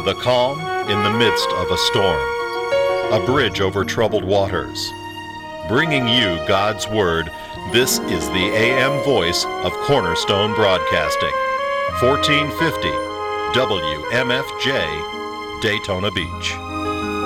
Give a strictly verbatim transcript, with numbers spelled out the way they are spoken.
The calm in the midst of a storm. A bridge over troubled waters. Bringing you God's Word, this is the A M voice of Cornerstone Broadcasting. fourteen fifty W M F J, Daytona Beach.